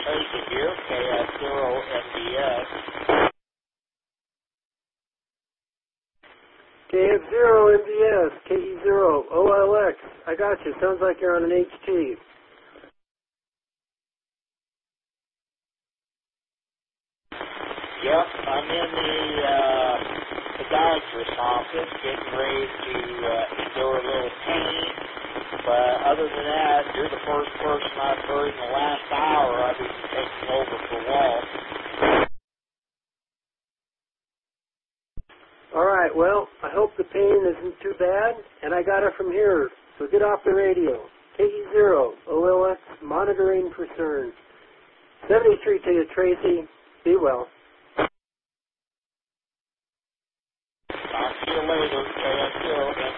Tracy here, KF0MDS. KF0MDS, KE0OLX. I got you. Sounds like you're on an HT. Yep, I'm in the podiatrist's office getting ready to endure a little pain. But other than that, you're the first person I've heard in the last hour I've been taking over for Walt. All right, well, I hope the pain isn't too bad, and I got it from here. So get off the radio. KE0OLX, monitoring for CERN. 73 to you, Tracy. Be well. Talk to you later, KF0.